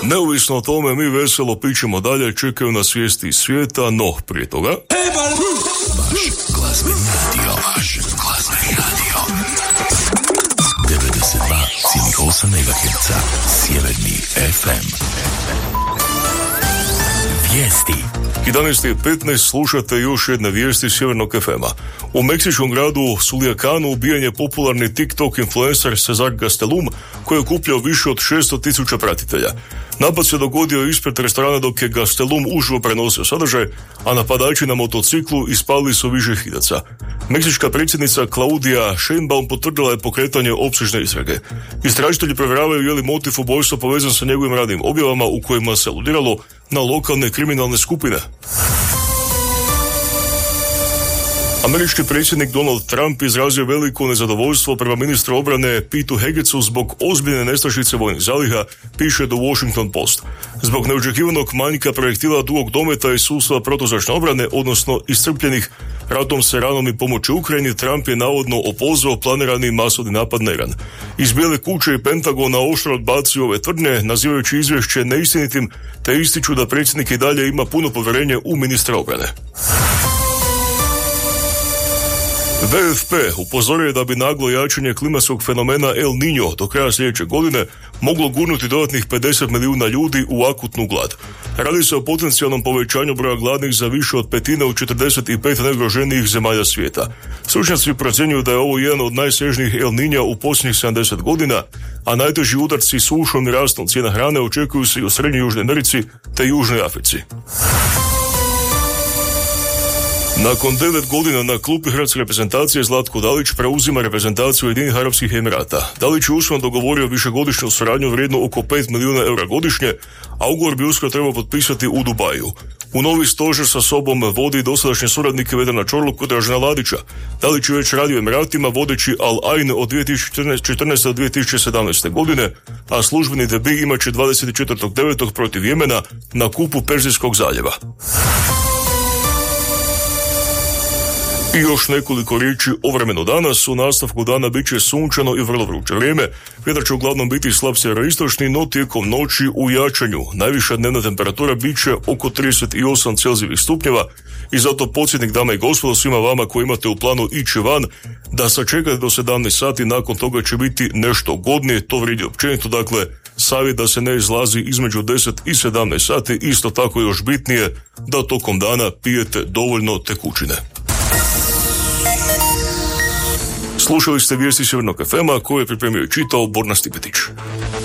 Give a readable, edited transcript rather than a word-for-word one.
Neovisno o tome, mi veselo pićemo dalje, čekaju nas vijesti iz svijeta, no prije toga... Vaš glazbeni radio. 92,8 MHz Sjeverni FM. Vijesti. 11:15 slušate još jedne vijesti Sjevernog FM-a. U meksičkom gradu Culiacanu ubijen je popularni TikTok influencer Cesar Gastelum koji je okupljao više od 600,000 pratitelja. Napad se dogodio ispred restorana dok je Gastelum uživo prenosio sadržaj, a napadači na motociklu ispalili su više hidaca. Meksička predsjednica Claudia Sheinbaum potvrdila je pokretanje opsežne istrage. Istražitelji provjeravaju je li motiv ubojstva povezan sa njegovim radnim objavama u kojima se aludiralo na lokalne kriminalne skupine. Američki predsjednik Donald Trump izrazio veliko nezadovoljstvo prema ministru obrane Petu Hegecu zbog ozbiljne nestašice vojnih zaliha, piše The Washington Post. Zbog neočekivanog manjka projektila dugog dometa i sustava protuzračne obrane, odnosno iscrpljenih ratom se ranom i pomoći Ukrajini, Trump je navodno opozvao planirani masovni napad na Iran. Iz Bijele kuće i Pentagona oštro odbacuju ove tvrdnje, nazivajući izvješće neistinitim, te ističu da predsjednik i dalje ima puno povjerenje u ministra obrane. WFP upozorio je da bi naglo jačanje klimatskog fenomena El Niño do kraja sljedeće godine moglo gurnuti dodatnih 50 milijuna ljudi u akutnu glad. Radi se o potencijalnom povećanju broja gladnih za više od petine u 45 najugroženijih zemalja svijeta. Stručnjaci procjenjuju da je ovo jedan od najsvežnijih El Niña u posljednjih 70 godina, a najteži udarci sušom i rastom cijena hrane očekuju se i u Srednjoj i Južnoj Americi te Južnoj Africi. Nakon 9 godina na klupi hrvatske reprezentacije Zlatko Dalić preuzima reprezentaciju Ujedinjenih Arapskih Emirata. Dalić je usmeno dogovorio višegodišnju suradnju vrijednu oko 5 milijuna eura godišnje, a ugovor bi uskoro trebao potpisati u Dubaju. U novi stožer sa sobom vodi dosadašnje suradnike Vedrana Čorluka i Dražena Ladića. Dalić je već radio u Emiratima vodeći Al Ain od 2014. do 2017. godine, a službeni debi imaće 24.9. protiv Jemena na kupu Perzijskog zaljeva. I još nekoliko riječi o vremenu danas. U nastavku dana bit će sunčano i vrlo vruće vrijeme. Vjetar će uglavnom biti slab sjeveroistočni, no tijekom noći u jačanju. Najviša dnevna temperatura bit će oko 38 celzijevih stupnjeva i zato podsjetnik, dame i gospodo, svima vama koji imate u planu ići van, da sačekate do 17 sati, nakon toga će biti nešto godnije, to vrijedi općenito, dakle savjet da se ne izlazi između 10 i 17 sati, isto tako još bitnije da tokom dana pijete dovoljno tekućine. Slušali ste vijesti Sjevernog FM-a koje je pripremio i čitao Borna Stipetić.